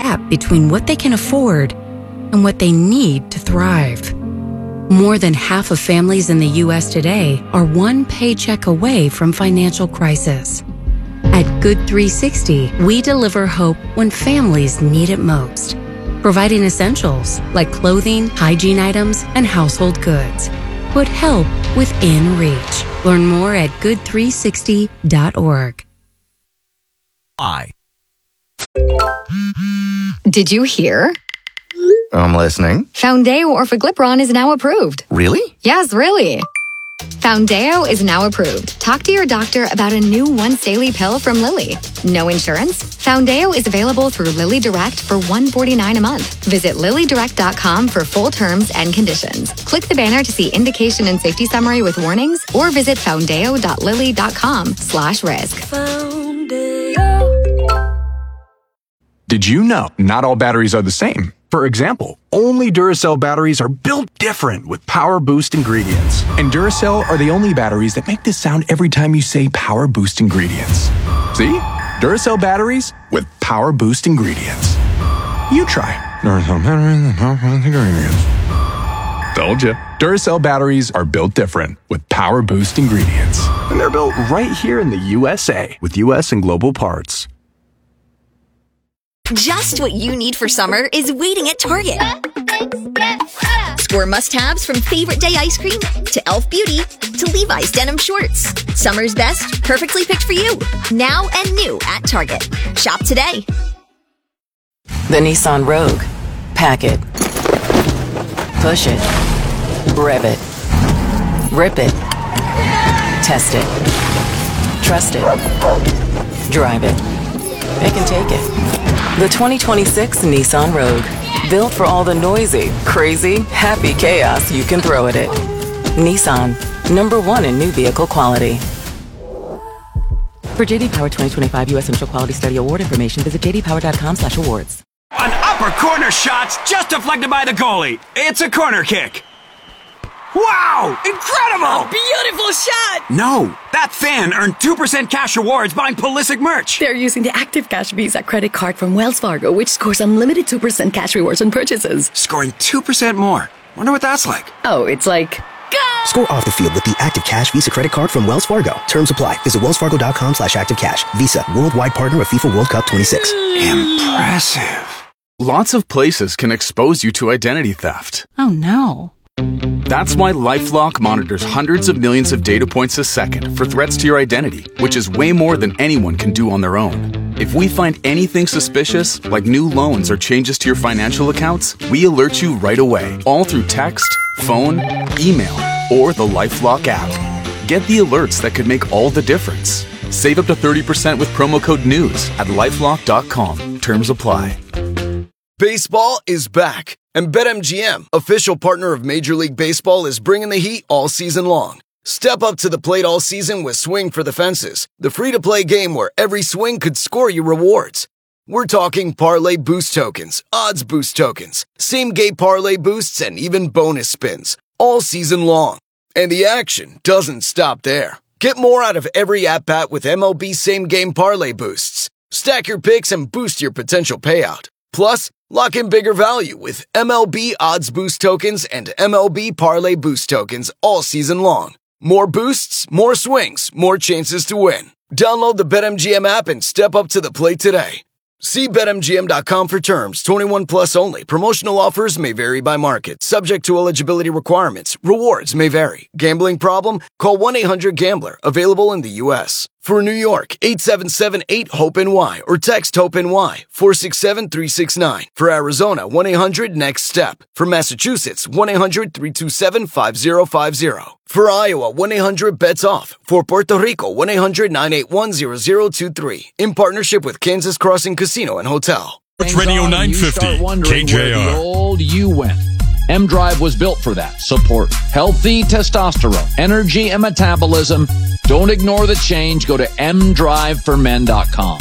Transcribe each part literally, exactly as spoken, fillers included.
gap between what they can afford and what they need to thrive. More than half of families in the U S today are one paycheck away from financial crisis. At Good three sixty, we deliver hope when families need it most, providing essentials like clothing, hygiene items, and household goods. Put help within reach. Learn more at good three sixty dot org. I. Did you hear? I'm listening. Foundeo Orforglipron is now approved. Really? Yes, really. Foundeo is now approved. Talk to your doctor about a new once daily pill from Lilly. No insurance? Foundeo is available through Lilly Direct for one hundred forty-nine dollars a month. Visit lilly direct dot com for full terms and conditions. Click the banner to see indication and safety summary with warnings, or visit foundeo dot lilly dot com slash risk. Did you know not all batteries are the same? For example, only Duracell batteries are built different with Power Boost ingredients. And Duracell are the only batteries that make this sound every time you say Power Boost ingredients. See? Duracell batteries with Power Boost ingredients. You try. Duracell batteries with Power Boost ingredients. Told ya. Duracell batteries are built different with Power Boost ingredients. And they're built right here in the U S A with U S and global parts. Just what you need for summer is waiting at Target. Score must-haves from favorite day ice cream to Elf Beauty to Levi's denim shorts. Summer's best, perfectly picked for you. Now and new at Target. Shop today. The Nissan Rogue. Pack it. Push it. Rev it. Rip it. Test it. Trust it. Drive it. It can take it. The twenty twenty-six Nissan Rogue. Built for all the noisy, crazy, happy chaos you can throw at it. Nissan. Number one in new vehicle quality. For J D Power twenty twenty-five U S Initial Quality Study Award information, visit j d power dot com slash awards. An upper corner shot's just deflected by the goalie. It's a corner kick. Wow! Incredible! A beautiful shot! No, that fan earned two percent cash rewards buying Pulisic merch. They're using the Active Cash Visa credit card from Wells Fargo, which scores unlimited two percent cash rewards on purchases. Scoring two percent more. Wonder what that's like. Oh, it's like... Go! Score off the field with the Active Cash Visa credit card from Wells Fargo. Terms apply. Visit wells fargo dot com slash active cash. Visa, worldwide partner of FIFA World Cup twenty-six. Impressive. Lots of places can expose you to identity theft. Oh, no. That's why LifeLock monitors hundreds of millions of data points a second for threats to your identity, which is way more than anyone can do on their own. If we find anything suspicious, like new loans or changes to your financial accounts, we alert you right away, all through text, phone, email, or the LifeLock app. Get the alerts that could make all the difference. Save up to thirty percent with promo code NEWS at lifelock dot com. Terms apply. Baseball is back, and BetMGM, official partner of Major League Baseball, is bringing the heat all season long. Step up to the plate all season with Swing for the Fences, the free-to-play game where every swing could score you rewards. We're talking parlay boost tokens, odds boost tokens, same-game parlay boosts, and even bonus spins, all season long. And the action doesn't stop there. Get more out of every at-bat with M L B same-game parlay boosts. Stack your picks and boost your potential payout. Plus, lock in bigger value with M L B Odds Boost Tokens and M L B Parlay Boost Tokens all season long. More boosts, more swings, more chances to win. Download the BetMGM app and step up to the plate today. See bet M G M dot com for terms. twenty-one plus only. Promotional offers may vary by market. Subject to eligibility requirements. Rewards may vary. Gambling problem? Call one eight hundred gambler. Available in the U S For New York, eight seven seven eight hope N Y or text HOPE-NY four six seven three six nine. For Arizona, one eight hundred next step. For Massachusetts, one eight hundred three two seven five zero five zero. For Iowa, one eight hundred bets off. For Puerto Rico, one eight hundred nine eight one zero zero two three. In partnership with Kansas Crossing Casino and Hotel. It's Radio nine fifty, K J R. Where the old you went. M-Drive was built for that. Support healthy testosterone, energy, and metabolism. Don't ignore the change. Go to m drive for men dot com.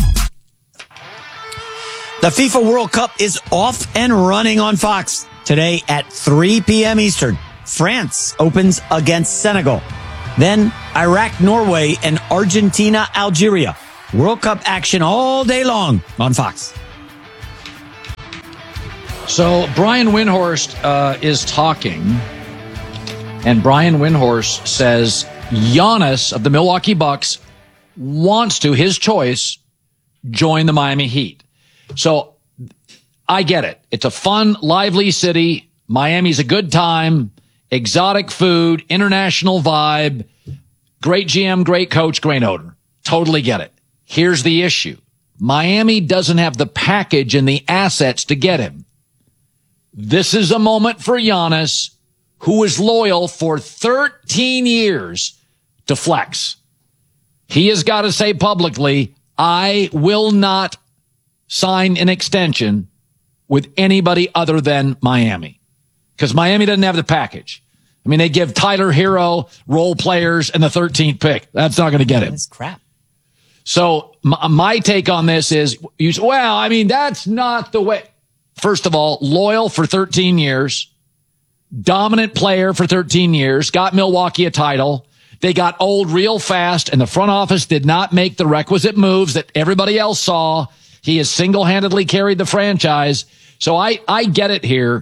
The FIFA World Cup is off and running on Fox today at three p.m. Eastern. France opens against Senegal. Then Iraq, Norway, and Argentina, Algeria. World Cup action all day long on Fox. So Brian Windhorst uh, is talking, and Brian Windhorst says Giannis of the Milwaukee Bucks wants to, his choice, join the Miami Heat. So I get it. It's a fun, lively city. Miami's a good time, exotic food, international vibe, great G M, great coach, great owner. Totally get it. Here's the issue. Miami doesn't have the package and the assets to get him. This is a moment for Giannis, who is loyal for thirteen years, to flex. He has got to say publicly, I will not sign an extension with anybody other than Miami. Because Miami doesn't have the package. I mean, they give Tyler Hero role players and the thirteenth pick. That's not going to get him. That's crap. So my, my take on this is, you, well, I mean, that's not the way. First of all, loyal for thirteen years, dominant player for thirteen years, got Milwaukee a title. They got old real fast, and the front office did not make the requisite moves that everybody else saw. He has single-handedly carried the franchise. So I, I get it here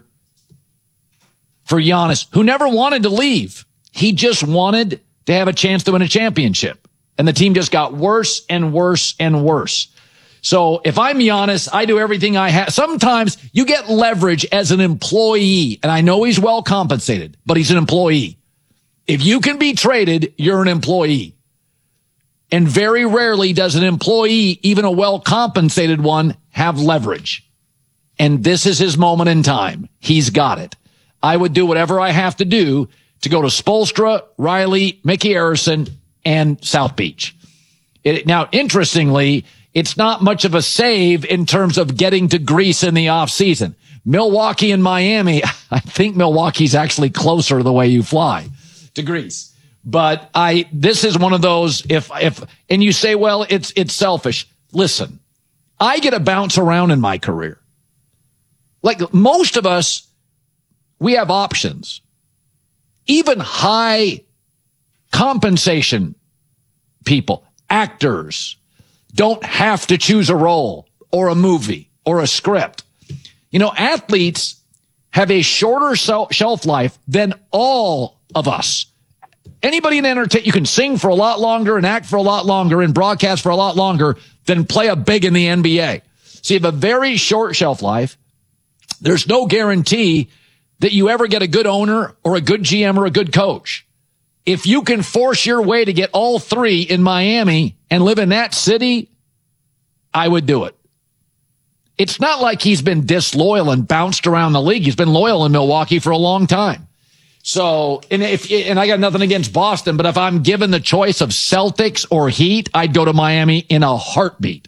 for Giannis, who never wanted to leave. He just wanted to have a chance to win a championship. And the team just got worse and worse and worse. So if I'm Giannis, I do everything I have. Sometimes you get leverage as an employee, and I know he's well compensated, but he's an employee. If you can be traded, you're an employee. And very rarely does an employee, even a well-compensated one, have leverage. And this is his moment in time. He's got it. I would do whatever I have to do to go to Spoelstra, Riley, Mickey Arison, and South Beach. It, now, interestingly, it's not much of a save in terms of getting to Greece in the offseason. Milwaukee and Miami, I think Milwaukee's actually closer the way you fly to Greece. But I, this is one of those, if, if, and you say, well, it's, it's selfish. Listen, I get to bounce around in my career. Like most of us, we have options. Even high compensation people, actors, don't have to choose a role or a movie or a script. You know, athletes have a shorter shelf life than all of us. Anybody in entertainment, you can sing for a lot longer and act for a lot longer and broadcast for a lot longer than play a big in the N B A. So you have a very short shelf life. There's no guarantee that you ever get a good owner or a good G M or a good coach. If you can force your way to get all three in Miami and live in that city, I would do it. It's not like he's been disloyal and bounced around the league. He's been loyal in Milwaukee for a long time. So, and if, and I got nothing against Boston, but if I'm given the choice of Celtics or Heat, I'd go to Miami in a heartbeat.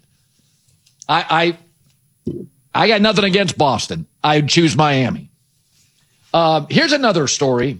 I, I, I got nothing against Boston. I'd choose Miami. Uh, here's another story.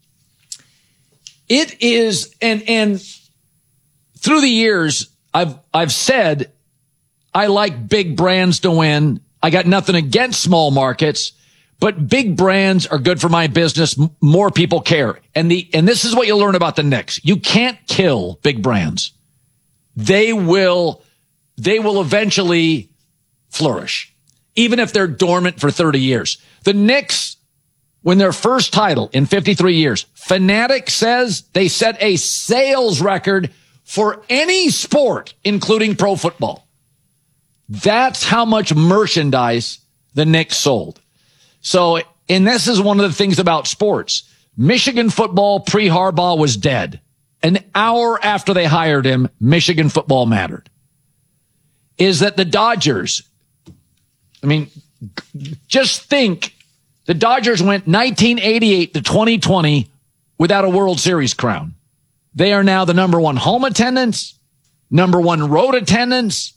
It is, and, and through the years, I've, I've said I like big brands to win. I got nothing against small markets, but big brands are good for my business. M- more people care. And the, and this is what you'll learn about the Knicks. You can't kill big brands. They will, they will eventually flourish, even if they're dormant for thirty years. The Knicks, when their first title in fifty-three years, Fanatic says they set a sales record for any sport, including pro football. That's how much merchandise the Knicks sold. So, and this is one of the things about sports. Michigan football pre-Harbaugh was dead. An hour after they hired him, Michigan football mattered. Is that the Dodgers, I mean, just think, the Dodgers went nineteen eighty-eight to twenty twenty without a World Series crown. They are now the number one home attendance, number one road attendance,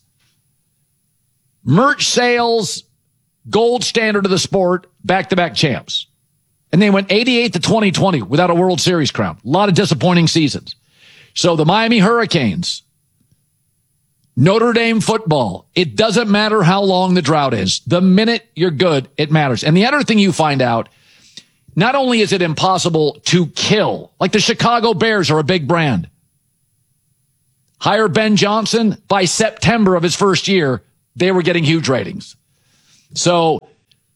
merch sales, gold standard of the sport, back-to-back champs. And they went eighty-eight to twenty twenty without a World Series crown. A lot of disappointing seasons. So the Miami Hurricanes, Notre Dame football, it doesn't matter how long the drought is. The minute you're good, it matters. And the other thing you find out, not only is it impossible to kill, like the Chicago Bears are a big brand. Hire Ben Johnson, by September of his first year, they were getting huge ratings. So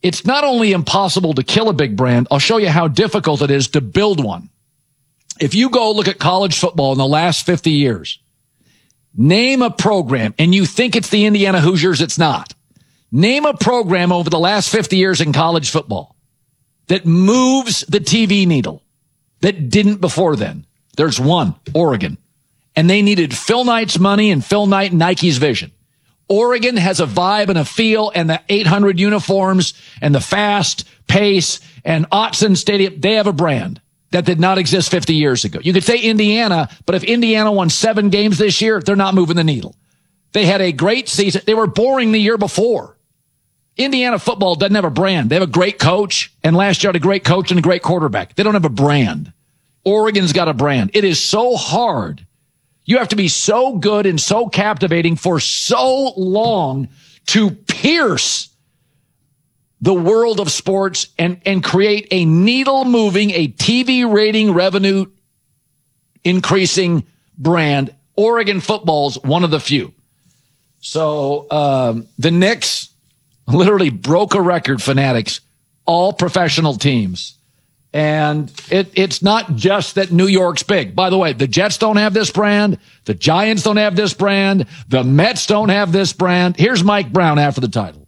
it's not only impossible to kill a big brand, I'll show you how difficult it is to build one. If you go look at college football in the last fifty years, name a program, and you think it's the Indiana Hoosiers, it's not. Name a program over the last fifty years in college football that moves the T V needle that didn't before then. There's one, Oregon. And they needed Phil Knight's money and Phil Knight and Nike's vision. Oregon has a vibe and a feel, and the eight hundred uniforms and the fast pace and Autzen Stadium, they have a brand that did not exist fifty years ago. You could say Indiana, but if Indiana won seven games this year, they're not moving the needle. They had a great season. They were boring the year before. Indiana football doesn't have a brand. They have a great coach, and last year had a great coach and a great quarterback. They don't have a brand. Oregon's got a brand. It is so hard. You have to be so good and so captivating for so long to pierce the world of sports and, and create a needle moving, a T V rating revenue increasing brand. Oregon football's one of the few. So, um, the Knicks literally broke a record, Fanatics, all professional teams. And it, it's not just that New York's big. By the way, the Jets don't have this brand. The Giants don't have this brand. The Mets don't have this brand. Here's Mike Brown after the title.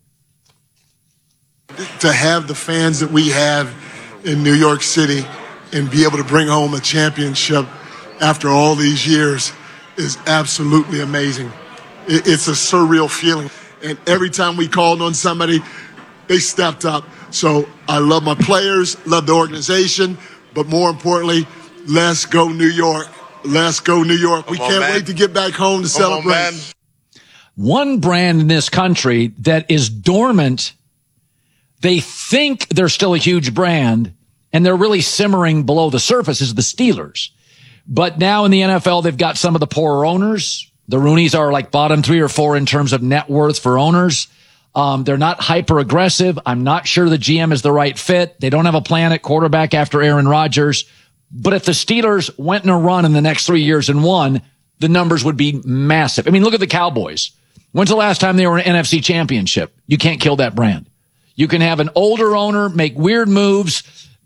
To have the fans that we have in New York City and be able to bring home a championship after all these years is absolutely amazing. It, it's a surreal feeling. And every time we called on somebody, they stepped up. So I love my players, love the organization, but more importantly, let's go New York. Let's go New York. We can't wait to get back home to celebrate. One brand in this country that is dormant, they think they're still a huge brand, and they're really simmering below the surface, is the Steelers. But now in the N F L, they've got some of the poorer owners. The Rooneys are like bottom three or four in terms of net worth for owners. Um, they're not hyper aggressive. I'm not sure the G M is the right fit. They don't have a plan at quarterback after Aaron Rodgers. But if the Steelers went in a run in the next three years and won, the numbers would be massive. I mean, look at the Cowboys. When's the last time they were in an N F C championship? You can't kill that brand. You can have an older owner make weird moves,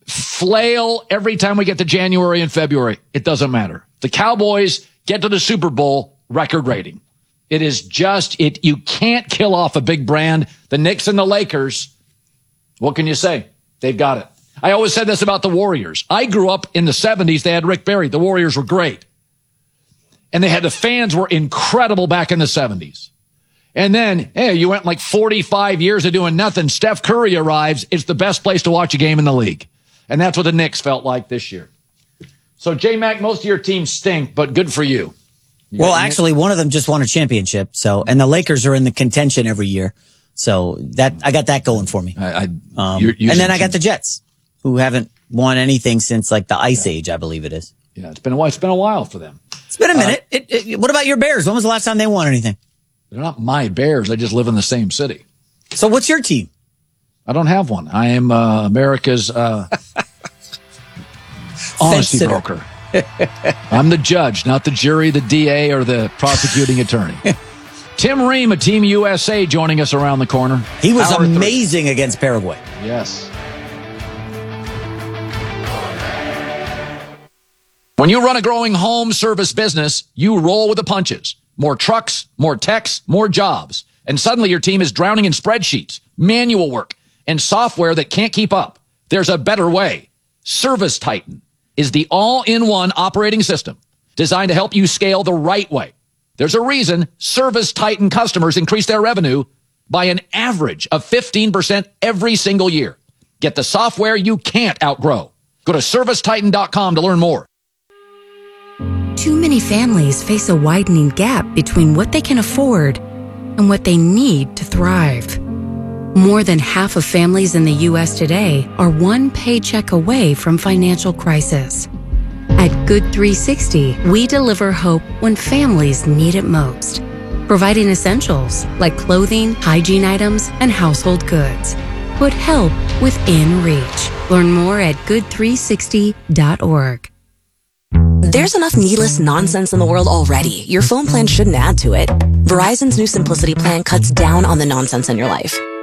flail every time we get to January and February. It doesn't matter. The Cowboys get to the Super Bowl, record rating. It is just, it. You can't kill off a big brand. The Knicks and the Lakers, what can you say? They've got it. I always said this about the Warriors. I grew up in the seventies. They had Rick Barry. The Warriors were great. And they had the fans were incredible back in the seventies. And then, hey, you went like forty-five years of doing nothing. Steph Curry arrives. It's the best place to watch a game in the league. And that's what the Knicks felt like this year. So, J-Mac, most of your teams stink, but good for you. You well, actually, one of them just won a championship. So, and the Lakers are in the contention every year. So that I got that going for me. I, I, um, and then I got the Jets, who haven't won anything since like the Ice yeah. Age, I believe it is. Yeah, it's been a while. It's been a while for them. It's been a minute. Uh, it, it, what about your Bears? When was the last time they won anything? They're not my Bears. I just live in the same city. So what's your team? I don't have one. I am uh, America's uh, honesty broker. I'm the judge, not the jury, the D A, or the prosecuting attorney. Tim Ream of Team U S A joining us around the corner. He was Hour amazing three. against Paraguay. Yes. When you run a growing home service business, you roll with the punches. More trucks, more techs, more jobs. And suddenly your team is drowning in spreadsheets, manual work, and software that can't keep up. There's a better way. Service Titan is the all-in-one operating system designed to help you scale the right way. There's a reason Service Titan customers increase their revenue by an average of fifteen percent every single year. Get the software you can't outgrow. Go to service titan dot com to learn more. Too many families face a widening gap between what they can afford and what they need to thrive. More than half of families in the U S today are one paycheck away from financial crisis. At Good three sixty, we deliver hope when families need it most, providing essentials like clothing, hygiene items, and household goods. Put help within reach. Learn more at good three sixty dot org. There's enough needless nonsense in the world already. Your phone plan shouldn't add to it. Verizon's new Simplicity plan cuts down on the nonsense in your life.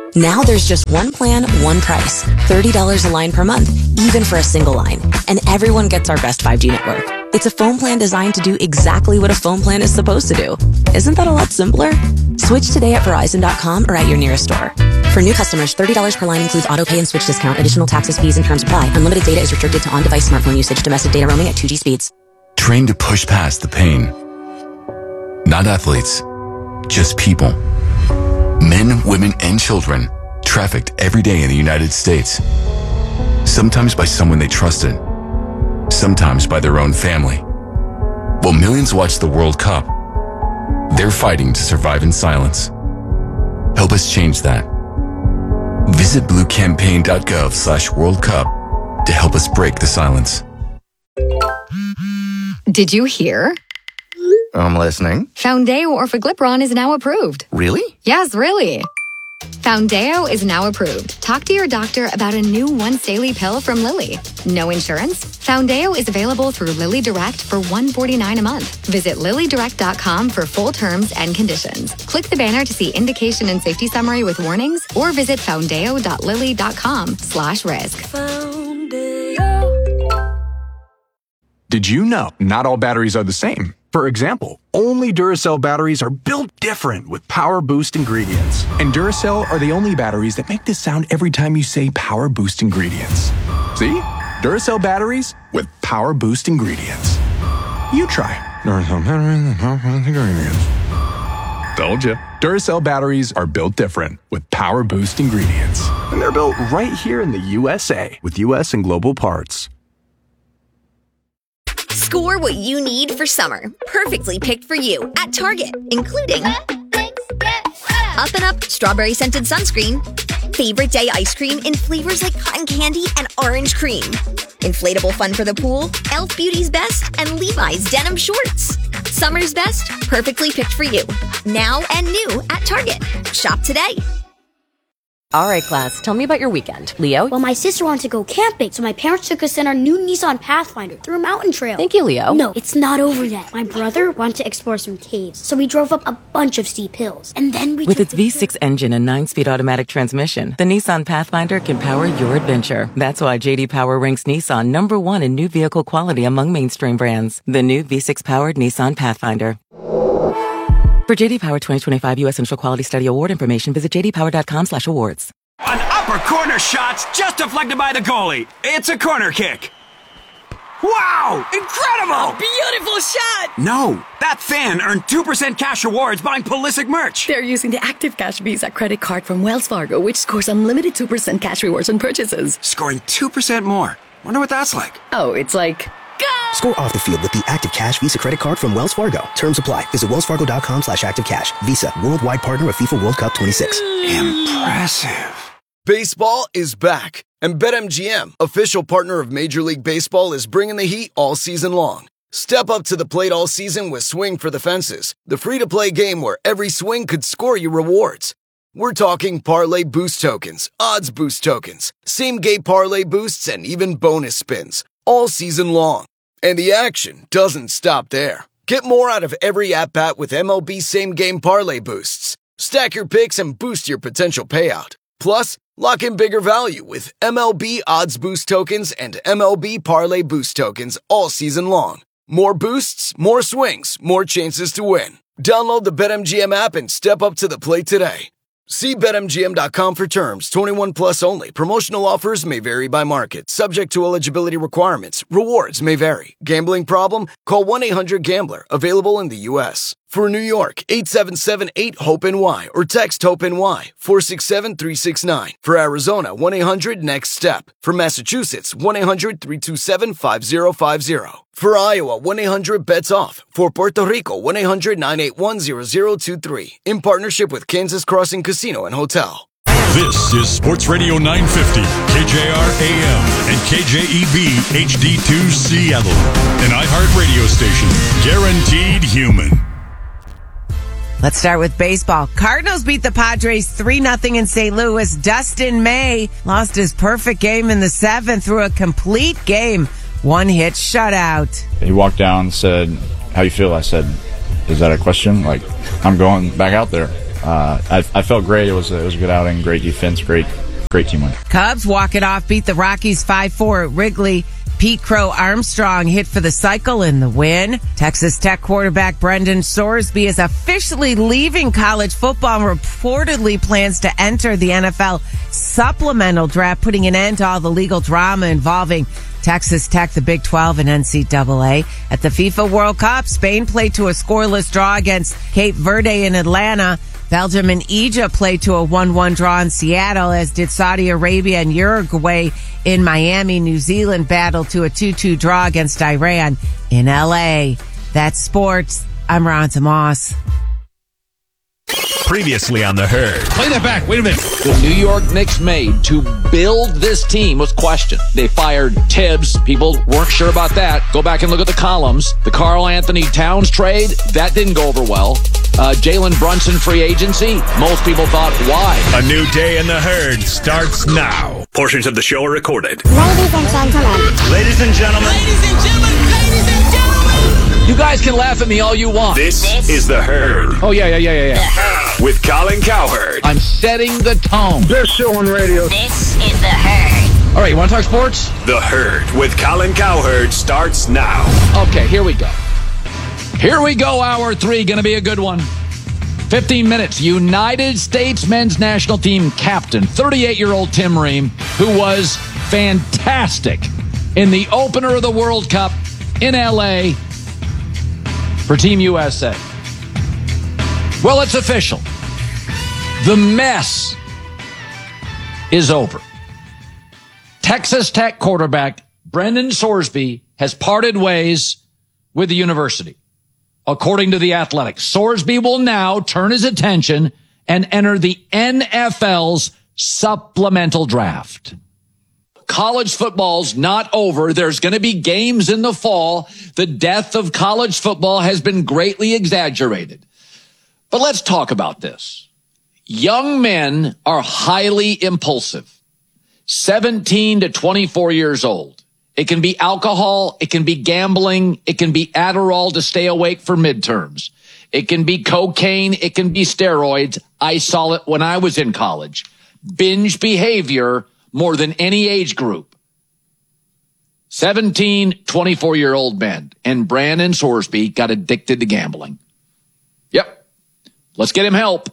Now there's just one plan, one price. thirty dollars a line per month, even for a single line. And everyone gets our best five G network. It's a phone plan designed to do exactly what a phone plan is supposed to do. Isn't that a lot simpler? Switch today at Verizon dot com or at your nearest store. For new customers, thirty dollars per line includes auto pay and switch discount. Additional taxes, fees, and terms apply. Unlimited data is restricted to on-device smartphone usage. Domestic data roaming at two G speeds. Train to push past the pain. Not athletes, just people. Men, women, and children trafficked every day in the United States. Sometimes by someone they trusted. Sometimes by their own family. While millions watch the World Cup, they're fighting to survive in silence. Help us change that. Visit bluecampaign.gov slash World Cup to help us break the silence. Did you hear? I'm listening. Foundeo Orforglipron is now approved. Really? Yes, really. Foundeo is now approved. Talk to your doctor about a new once daily pill from Lilly. No insurance? Foundeo is available through Lilly Direct for one hundred forty-nine dollars a month. Visit lilly direct dot com for full terms and conditions. Click the banner to see indication and safety summary with warnings, or visit foundeo dot lilly dot com slash risk. Did you know not all batteries are the same? For example, only Duracell batteries are built different with Power Boost ingredients. And Duracell are the only batteries that make this sound every time you say Power Boost ingredients. See? Duracell batteries with Power Boost ingredients. You try. Duracell batteries with Power Boost ingredients. Told you. Duracell batteries are built different with Power Boost ingredients. And they're built right here in the U S A with U S and global parts. Score what you need for summer, perfectly picked for you at Target, including Up and Up Strawberry Scented Sunscreen, Favorite Day Ice Cream in flavors like cotton candy and orange cream, Inflatable Fun for the Pool, e l f Beauty's Best, and Levi's Denim Shorts. Summer's best, perfectly picked for you, now and new at Target. Shop today. All right, class, tell me about your weekend. Leo? Well, my sister wanted to go camping, so my parents took us in our new Nissan Pathfinder through a mountain trail. Thank you, Leo. No, it's not over yet. My brother wanted to explore some caves, so we drove up a bunch of steep hills. And then we With its V six engine and nine-speed automatic transmission, the Nissan Pathfinder can power your adventure. That's why J D Power ranks Nissan number one in new vehicle quality among mainstream brands. The new V six-powered Nissan Pathfinder. For J D Power twenty twenty-five U S Initial Quality Study Award information, visit j d power dot com slash awards. An upper corner shot's just deflected by the goalie. It's a corner kick. Wow! Incredible! A beautiful shot! No, that fan earned two percent cash rewards buying Pulisic merch. They're using the Active Cash Visa credit card from Wells Fargo, which scores unlimited two percent cash rewards on purchases. Scoring two percent more. Wonder what that's like. Oh, it's like... Score off the field with the Active Cash Visa credit card from Wells Fargo. Terms apply. Visit wells fargo dot com slash active cash. Visa, worldwide partner of FIFA World Cup twenty-six. Impressive. Baseball is back, and BetMGM, official partner of Major League Baseball, is bringing the heat all season long. Step up to the plate all season with Swing for the Fences, the free-to-play game where every swing could score you rewards. We're talking parlay boost tokens, odds boost tokens, same-game parlay boosts, and even bonus spins, all season long. And the action doesn't stop there. Get more out of every at-bat with M L B same-game parlay boosts. Stack your picks and boost your potential payout. Plus, lock in bigger value with M L B odds boost tokens and M L B parlay boost tokens all season long. More boosts, more swings, more chances to win. Download the BetMGM app and step up to the plate today. See bet M G M dot com for terms. twenty-one plus only. Promotional offers may vary by market. Subject to eligibility requirements. Rewards may vary. Gambling problem? Call one eight hundred gambler. Available in the U S For New York, eight seven seven eight hope N Y or text HOPE-NY four six seven three six nine. For Arizona, one eight hundred next step. For Massachusetts, one eight hundred three two seven five zero five zero. For Iowa, one eight hundred bets off. For Puerto Rico, one eight hundred nine eight one zero zero two three. In partnership with Kansas Crossing Casino and Hotel. This is Sports Radio nine fifty, K J R A M and K J E B H D two Seattle. An iHeart radio station. Guaranteed human. Let's start with baseball. Cardinals beat the Padres three nothing in Saint Louis. Dustin May lost his perfect game in the seventh through a complete game. One hit shutout. He walked down and said, "How you feel?" I said, "Is that a question? Like, I'm going back out there." uh, I, I felt great. It was a, it was a good outing, great defense, great great team win. Cubs walk it off, beat the Rockies five four at Wrigley. Pete Crow Armstrong hit for the cycle in the win. Texas Tech quarterback Brendan Sorsby is officially leaving college football and reportedly plans to enter the N F L supplemental draft, putting an end to all the legal drama involving Texas Tech, the Big twelve, and N C double A. At the FIFA World Cup, Spain played to a scoreless draw against Cape Verde in Atlanta. Belgium and Egypt played to a one one draw in Seattle, as did Saudi Arabia and Uruguay in Miami. New Zealand battled to a two two draw against Iran in L A. That's sports. I'm Ronza Moss. Previously on The Herd. Play that back. Wait a minute. The New York Knicks made to build this team was questioned. They fired Tibbs. People weren't sure about that. Go back and look at the columns. The Karl Anthony Towns trade, that didn't go over well. Uh, Jalen Brunson free agency, most people thought, why? A new day in The Herd starts now. Portions of the show are recorded. Ladies and gentlemen. Ladies and gentlemen. Ladies and gentlemen. Ladies and gentlemen. You guys can laugh at me all you want. This, this is The Herd. Oh, yeah, yeah, yeah, yeah, yeah. With Colin Cowherd. I'm setting the tone. Best show on radio. This is The Herd. All right, you want to talk sports? The Herd with Colin Cowherd starts now. Okay, here we go. Here we go, hour three. Going to be a good one. fifteen minutes. United States men's national team captain, thirty-eight-year-old Tim Ream, who was fantastic in the opener of the World Cup in L A for Team U S A. Well, it's official. The mess is over. Texas Tech quarterback Brendan Sorsby has parted ways with the university. According to The Athletic, Sorsby will now turn his attention and enter the N F L's supplemental draft. College football's not over. There's going to be games in the fall. The death of college football has been greatly exaggerated. But let's talk about this. Young men are highly impulsive. seventeen to twenty-four years old. It can be alcohol. It can be gambling. It can be Adderall to stay awake for midterms. It can be cocaine. It can be steroids. I saw it when I was in college. Binge behavior more than any age group. seventeen, twenty-four-year-old men. And Brandon Sorsby got addicted to gambling. Yep. Let's get him help.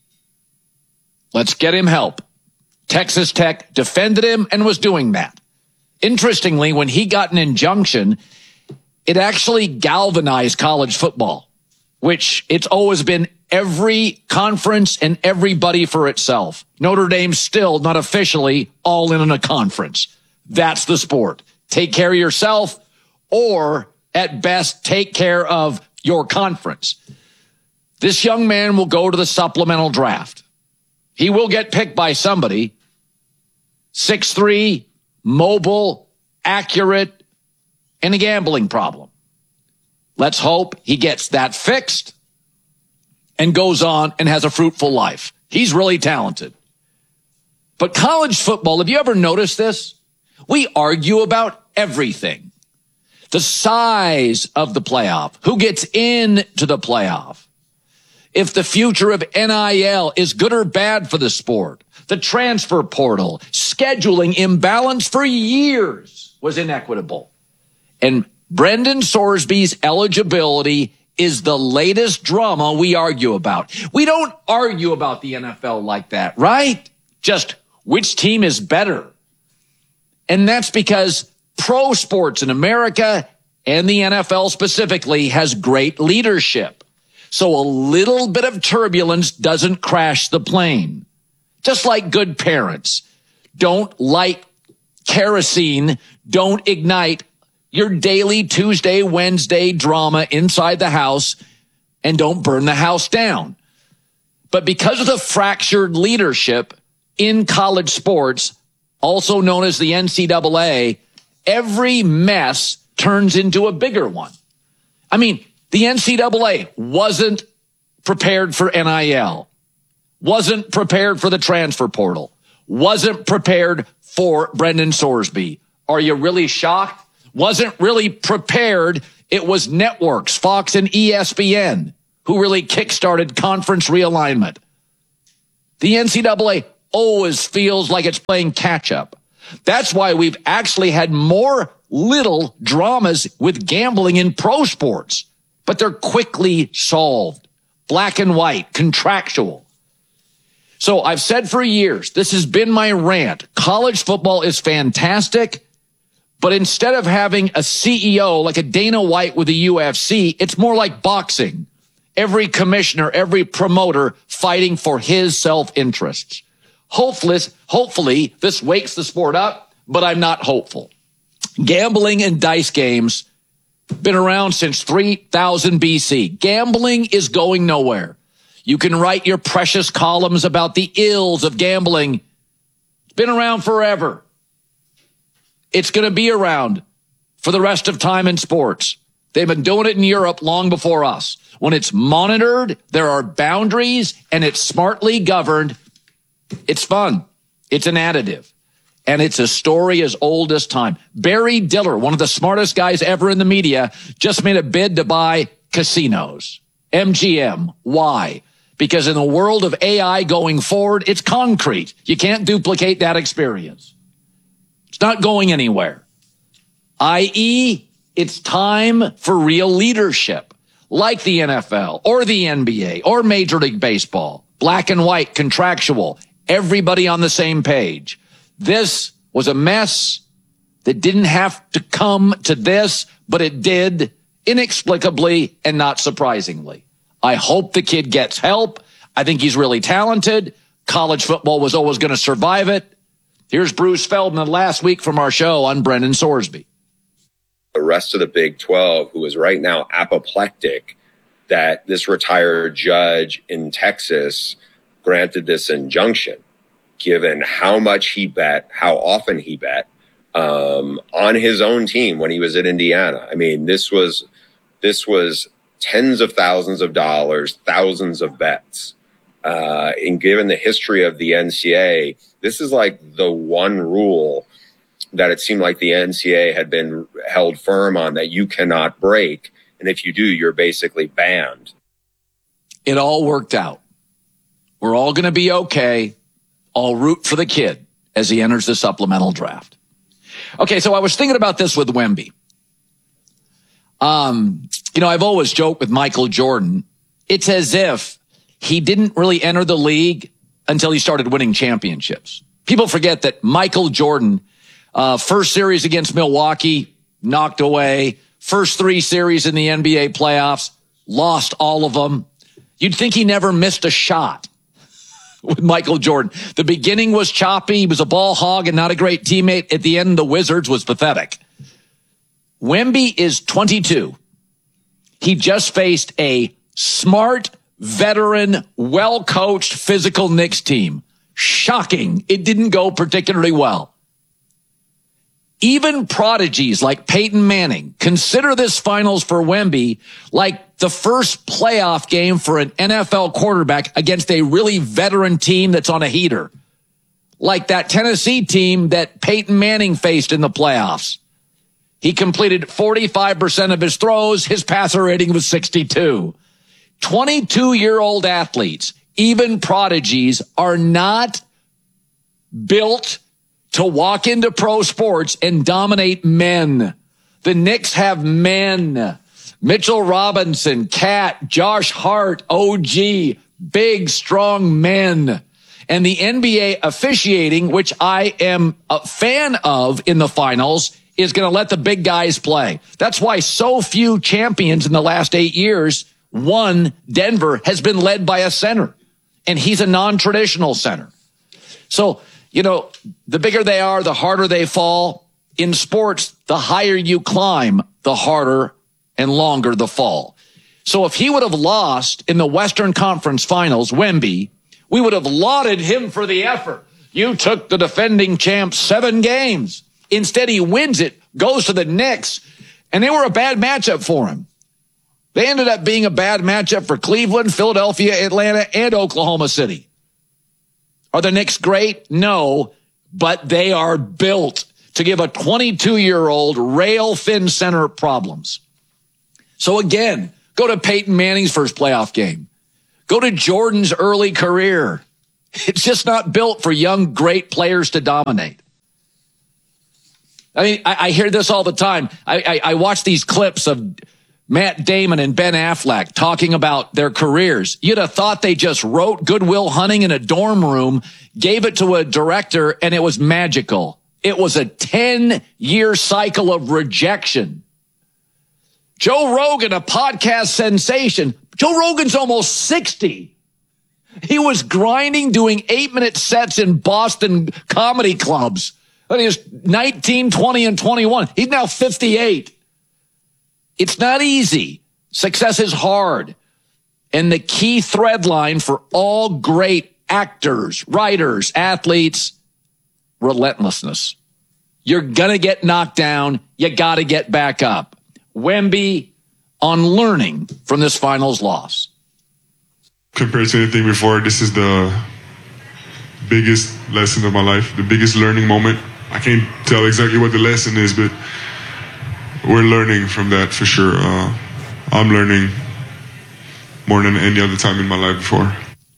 Let's get him help. Texas Tech defended him and was doing that. Interestingly, when he got an injunction, it actually galvanized college football, which it's always been every conference and everybody for itself. Notre Dame's still not officially all in on a conference. That's the sport. Take care of yourself, or at best, take care of your conference. This young man will go to the supplemental draft. He will get picked by somebody. six three, mobile, accurate, and a gambling problem. Let's hope he gets that fixed and goes on and has a fruitful life. He's really talented. But college football, have you ever noticed this? We argue about everything. The size of the playoff, who gets into the playoff, if the future of N I L is good or bad for the sport, the transfer portal, scheduling imbalance for years was inequitable. And Brendan Sorsby's eligibility is the latest drama we argue about. We don't argue about the N F L like that, right? Just which team is better. And that's because pro sports in America and the N F L specifically has great leadership. So a little bit of turbulence doesn't crash the plane. Just like good parents don't light kerosene, don't ignite your daily Tuesday, Wednesday drama inside the house, and don't burn the house down. But because of the fractured leadership in college sports, also known as the N C double A, every mess turns into a bigger one. I mean, the N C double A wasn't prepared for N I L, wasn't prepared for the transfer portal, wasn't prepared for Brendan Sorsby. Are you really shocked? Wasn't really prepared. It was networks, Fox and E S P N, who really kickstarted conference realignment. The N C double A always feels like it's playing catch up. That's why we've actually had more little dramas with gambling in pro sports, but they're quickly solved. Black and white, contractual. So I've said for years, this has been my rant. College football is fantastic, but instead of having a C E O like a Dana White with the U F C, it's more like boxing. Every commissioner, every promoter fighting for his self-interests. Hopefully, hopefully this wakes the sport up, but I'm not hopeful. Gambling and dice games been around since three thousand B C. Gambling is going nowhere. You can write your precious columns about the ills of gambling. It's been around forever. It's going to be around for the rest of time in sports. They've been doing it in Europe long before us. When it's monitored, there are boundaries, and it's smartly governed. It's fun. It's an additive. And it's a story as old as time. Barry Diller, one of the smartest guys ever in the media, just made a bid to buy casinos. M G M. Why? Because in the world of A I going forward, it's concrete. You can't duplicate that experience. It's not going anywhere. that is, it's time for real leadership, like the N F L or the N B A or Major League Baseball. Black and white, contractual, everybody on the same page. This was a mess that didn't have to come to this, but it did inexplicably and not surprisingly. I hope the kid gets help. I think he's really talented. College football was always going to survive it. Here's Bruce Feldman last week from our show on Brendan Sorsby. The rest of the Big twelve, who is right now apoplectic that this retired judge in Texas granted this injunction, given how much he bet, how often he bet um, on his own team when he was at Indiana. I mean, this was this was tens of thousands of dollars, thousands of bets. Uh, and given the history of the N C A A, this is like the one rule that it seemed like the N C A A had been held firm on, that you cannot break. And if you do, you're basically banned. It all worked out. We're all going to be okay. I'll root for the kid as he enters the supplemental draft. Okay, so I was thinking about this with Wemby. Um, you know, I've always joked with Michael Jordan. It's as if he didn't really enter the league until he started winning championships. People forget that Michael Jordan, uh, first series against Milwaukee, knocked away. First three series in the N B A playoffs, lost all of them. You'd think he never missed a shot with Michael Jordan. The beginning was choppy. He was a ball hog and not a great teammate. At the end, the Wizards was pathetic. Wemby is twenty-two. He just faced a smart, veteran, well-coached, physical Knicks team. Shocking. It didn't go particularly well. Even prodigies like Peyton Manning consider this finals for Wemby like the first playoff game for an N F L quarterback against a really veteran team that's on a heater. Like that Tennessee team that Peyton Manning faced in the playoffs. He completed forty-five percent of his throws. His passer rating was sixty-two. twenty-two-year-old athletes, even prodigies, are not built to walk into pro sports and dominate men. The Knicks have men. Mitchell Robinson, Cat, Josh Hart, O G, big, strong men. And the N B A officiating, which I am a fan of in the finals, is going to let the big guys play. That's why so few champions in the last eight years, one, Denver, has been led by a center. And he's a non-traditional center. So, you know, the bigger they are, the harder they fall. In sports, the higher you climb, the harder and longer the fall. So if he would have lost in the Western Conference Finals, Wemby, we would have lauded him for the effort. You took the defending champ seven games. Instead, he wins it, goes to the Knicks, and they were a bad matchup for him. They ended up being a bad matchup for Cleveland, Philadelphia, Atlanta, and Oklahoma City. Are the Knicks great? No, but they are built to give a twenty-two-year-old rail-thin center problems. So again, go to Peyton Manning's first playoff game. Go to Jordan's early career. It's just not built for young, great players to dominate. I mean, I, I hear this all the time. I, I, I watch these clips of Matt Damon and Ben Affleck talking about their careers. You'd have thought they just wrote Good Will Hunting in a dorm room, gave it to a director, and it was magical. It was a ten-year cycle of rejection. Joe Rogan, a podcast sensation. Joe Rogan's almost sixty. He was grinding, doing eight-minute sets in Boston comedy clubs. When he was nineteen, twenty, and twenty-one. He's now fifty-eight. It's not easy. Success is hard. And the key thread line for all great actors, writers, athletes, relentlessness. You're going to get knocked down. You got to get back up. Wemby on learning from this finals loss. Compared to anything before, this is the biggest lesson of my life, the biggest learning moment. I can't tell exactly what the lesson is, but we're learning from that for sure. Uh, I'm learning more than any other time in my life before.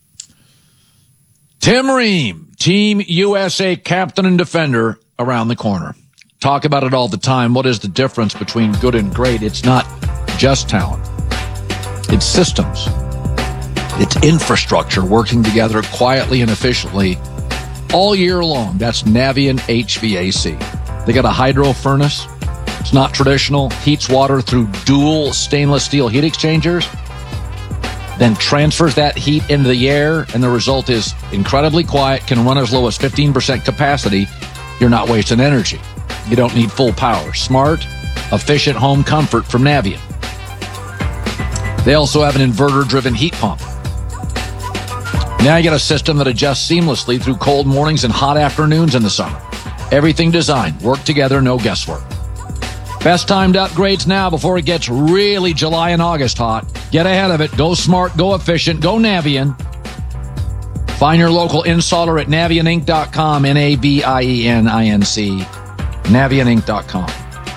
Tim Ream, Team U S A captain and defender, around the corner. Talk about it all the time. What is the difference between good and great? It's not just talent. It's systems. It's infrastructure working together quietly and efficiently all year long. That's Navien H V A C. They got a hydro furnace. It's not traditional. Heats water through dual stainless steel heat exchangers, then transfers that heat into the air, and the result is incredibly quiet, can run as low as fifteen percent capacity. You're not wasting energy. You don't need full power. Smart, efficient home comfort from Navien. They also have an inverter-driven heat pump. Now you get a system that adjusts seamlessly through cold mornings and hot afternoons in the summer. Everything designed. Work together, no guesswork. Best time to upgrades now before it gets really July and August hot. Get ahead of it. Go smart, go efficient, go Navien. Find your local installer at Navien Inc dot com, N A V I E N I N C, Navien Inc dot com.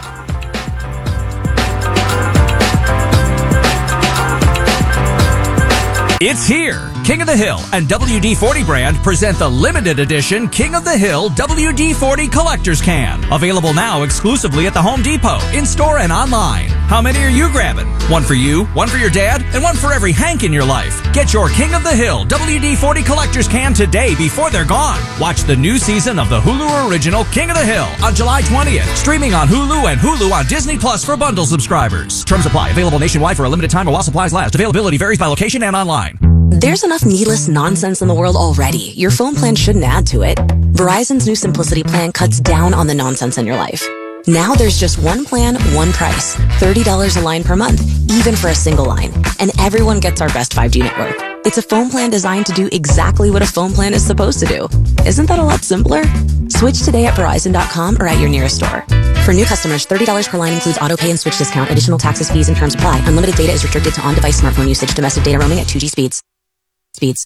It's here. King of the Hill and W D forty brand present the limited edition King of the Hill W D forty Collector's Can. Available now exclusively at the Home Depot, in-store and online. How many are you grabbing? One for you, one for your dad, and one for every Hank in your life. Get your King of the Hill W D forty Collector's Can today before they're gone. Watch the new season of the Hulu original King of the Hill on July twentieth. Streaming on Hulu and Hulu on Disney Plus for bundle subscribers. Terms apply. Available nationwide for a limited time or while supplies last. Availability varies by location and online. There's enough needless nonsense in the world already. Your phone plan shouldn't add to it. Verizon's new Simplicity plan cuts down on the nonsense in your life. Now there's just one plan, one price. thirty dollars a line per month, even for a single line. And everyone gets our best five G network. It's a phone plan designed to do exactly what a phone plan is supposed to do. Isn't that a lot simpler? Switch today at Verizon dot com or at your nearest store. For new customers, thirty dollars per line includes auto pay and switch discount. Additional taxes, fees, and terms apply. Unlimited data is restricted to on-device smartphone usage. Domestic data roaming at two G speeds. Speeds.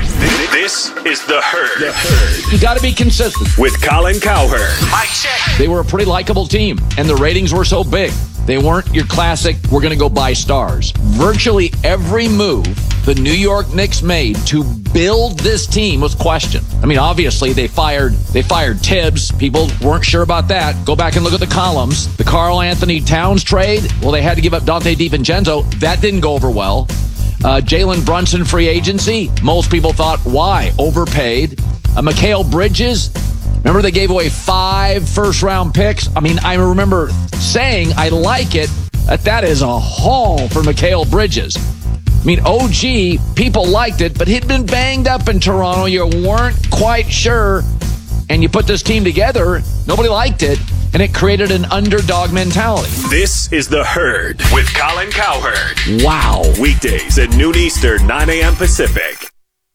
This is The Herd. The Herd. You got to be consistent. With Colin Cowherd. Mike check. They were a pretty likable team, and the ratings were so big. They weren't your classic, we're going to go buy stars. Virtually every move the New York Knicks made to build this team was questioned. I mean, obviously, they fired they fired Tibbs. People weren't sure about that. Go back and look at the columns. The Karl Anthony Towns trade, well, they had to give up Dante DiVincenzo. That didn't go over well. Uh, Jalen Brunson free agency. Most people thought, why? Overpaid. Uh, Mikal Bridges. Remember they gave away five first-round picks? I mean, I remember saying I like it, that that is a haul for Mikal Bridges. I mean, O G, people liked it, but he'd been banged up in Toronto. You weren't quite sure. And you put this team together, nobody liked it, and it created an underdog mentality. This is The Herd with Colin Cowherd. Wow. Weekdays at noon Eastern, nine a.m. Pacific.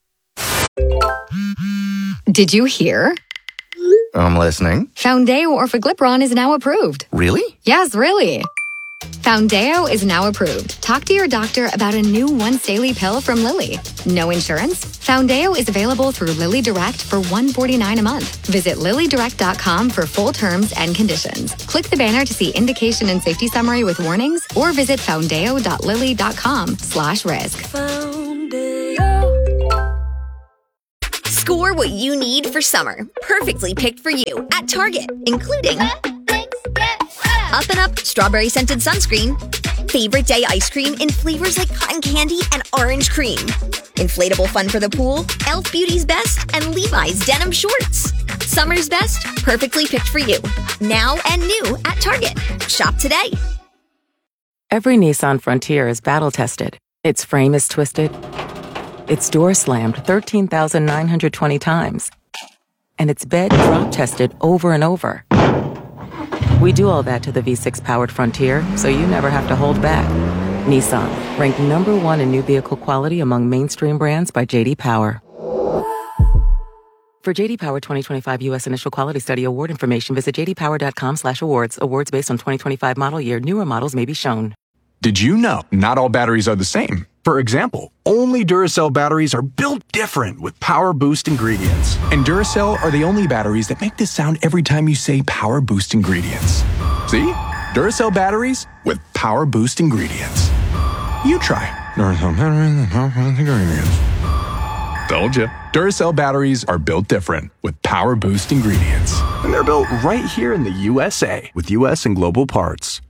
Did you hear? I'm listening. Foundeo Orforglipron is now approved. Really? Yes, really. Foundeo is now approved. Talk to your doctor about a new once daily pill from Lilly. No insurance? Foundeo is available through Lilly Direct for one hundred forty-nine dollars a month. Visit Lilly Direct dot com for full terms and conditions. Click the banner to see indication and safety summary with warnings, or visit foundeo dot lilly dot com slash risk. what you need for summer, perfectly picked for you at Target, including Up and Up Strawberry Scented Sunscreen, Favorite Day Ice Cream in flavors like cotton candy and orange cream, Inflatable Fun for the Pool, e l f Beauty's Best, and Levi's Denim Shorts. Summer's best, perfectly picked for you. Now and new at Target. Shop today. Every Nissan Frontier is battle-tested. Its frame is twisted. Its door slammed thirteen thousand nine hundred twenty times. And its bed drop-tested over and over. We do all that to the V six powered Frontier, so you never have to hold back. Nissan, ranked number one in new vehicle quality among mainstream brands by J D Power. For J D Power twenty twenty-five U S Initial Quality Study award information, visit j d power dot com slash awards. Awards based on twenty twenty-five model year. Newer models may be shown. Did you know not all batteries are the same? For example, only Duracell batteries are built different with Power Boost ingredients. And Duracell are the only batteries that make this sound every time you say Power Boost ingredients. See? Duracell batteries with Power Boost ingredients. You try. Duracell batteries with Power Boost ingredients. Told you. Duracell batteries are built different with Power Boost ingredients. And they're built right here in the U S A with U S and global parts.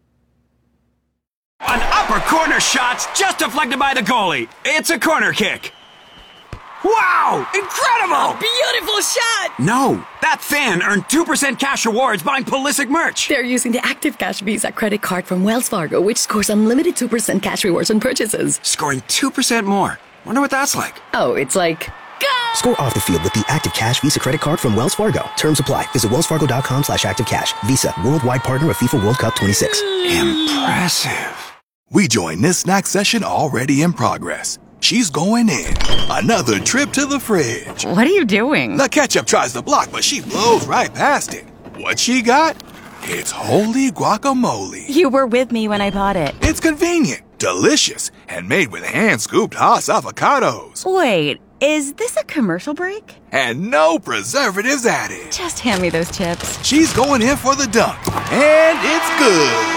An upper corner shot's just deflected by the goalie. It's a corner kick. Wow! Incredible! Beautiful shot! No, that fan earned two percent cash rewards buying Pulisic merch. They're using the Active Cash Visa credit card from Wells Fargo, which scores unlimited two percent cash rewards on purchases. Scoring two percent more. Wonder what that's like. Oh, it's like... Score off the field with the Active Cash Visa credit card from Wells Fargo. Terms apply. Visit wellsfargo.com slash active cash. Visa, worldwide partner of FIFA World Cup twenty-six. Impressive. We join this snack session already in progress. She's going in. Another trip to the fridge. What are you doing? The ketchup tries to block, but she blows right past it. What she got? It's holy guacamole. You were with me when I bought it. It's convenient, delicious, and made with hand-scooped Haas avocados. Wait, is this a commercial break? And no preservatives added. Just hand me those chips. She's going in for the dunk, and it's good.